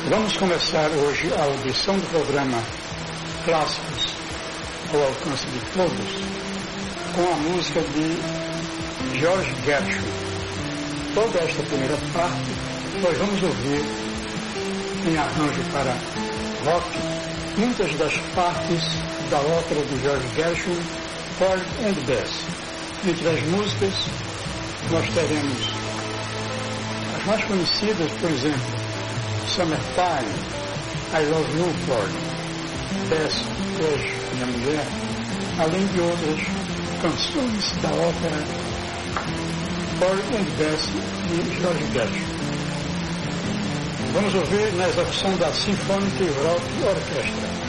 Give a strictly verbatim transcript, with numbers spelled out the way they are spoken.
Vamos começar hoje a audição do programa Clássicos ao Alcance de Todos com a música de George Gershwin. Toda esta primeira parte nós vamos ouvir em arranjo para rock muitas das partes da ópera de George Gershwin, Porgy and Bess. Entre as músicas nós teremos as mais conhecidas, por exemplo, Summertime, I Love Newport, Bess, És Minha Mulher, além de outras canções da ópera Porgy and Bess de George Gershwin. Vamos ouvir na execução da Symphonic Rock Orchestra.